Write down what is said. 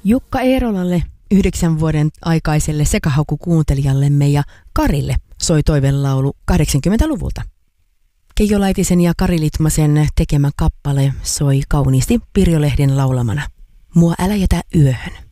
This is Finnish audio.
Jukka Eerolalle, 9 vuoden aikaiselle sekahakukuuntelijallemme ja Karille soi toivelaulu 80-luvulta. Keijo Laitisen ja Kari Litmasen tekemä kappale soi kauniisti Pirjo Lehden laulamana. Mua älä jätä yöhön.